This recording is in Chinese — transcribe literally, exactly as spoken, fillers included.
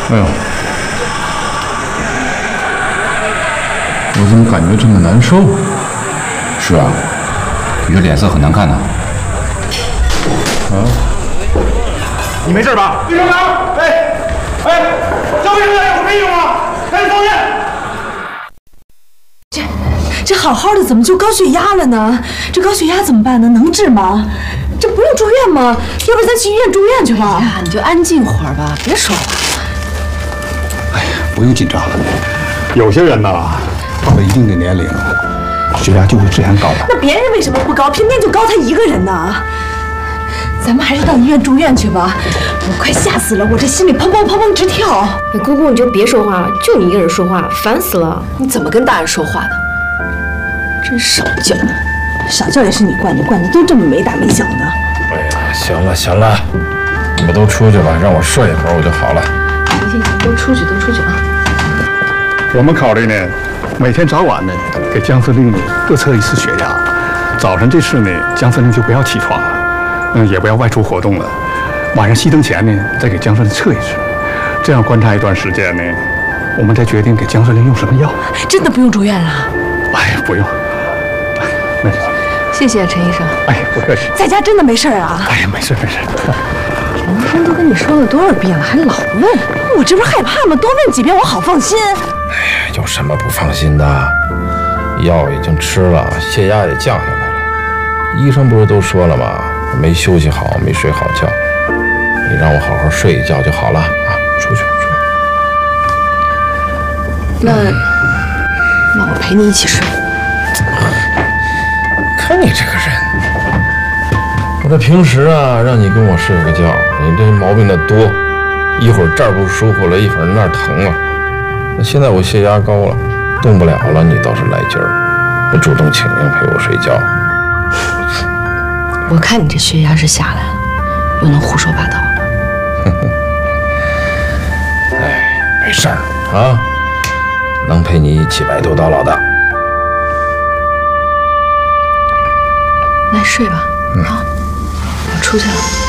哎呦，我怎么感觉这么难受？ 是啊，你这脸色很难看呐。 啊， 你没事吧？卫生长，哎哎，叫卫生员有什么用啊？赶紧送医！ 这这好好的，怎么就高血压了呢？这高血压怎么办呢？能治吗？这不用住院吗？要不然咱去医院住院去吧。 呀，你就安静会儿吧，别说话了。 哎呀，不用紧张。有些人呐，到了一定的年龄，血压就会自然高了。 那别人为什么不高，偏偏就高他一个人呢？咱们还是到医院住院去吧。我快吓死了，我这心里砰砰砰砰直跳。 哎，姑姑你就别说话了，就你一个人说话，烦死了。 你怎么跟大人说话的？真少教。 少教也是你惯的，惯的都这么没大没小的。 哎呀，行了行了，你们都出去吧，让我睡一会儿我就好了。 行行行，都出去都出去啊！ 我们考虑呢，每天早晚呢给江司令呢各测一次血压。早晨这次呢，江司令就不要起床了，嗯，也不要外出活动了。晚上熄灯前呢，再给江司令测一次。这样观察一段时间呢，我们再决定给江司令用什么药。 真的不用住院了？ 哎呀，不用。那就行。 谢谢陈医生。 哎，不客气。 在家真的没事啊？ 哎呀，没事没事。 陈医生都跟你说了多少遍了，还老问？ 我这不是害怕吗？多问几遍我好放心。 哎呀，有什么不放心的？药已经吃了，血压也降下来了。医生不是都说了吗？没休息好，没睡好觉。你让我好好睡一觉就好了啊！出去，出去。 那那我陪你一起睡。 看你这个人，我这平时啊，让你跟我睡个觉，你这毛病的多，一会儿这儿不舒服了，一会儿那儿疼了。那现在我血压高了，动不了了，你倒是来劲儿，不主动请缨陪我睡觉。 我看你这血压是下来了，又能胡说八道了。 哎，没事儿啊，能陪你一起白头到老的。 来睡吧， 嗯、 好，我出去了。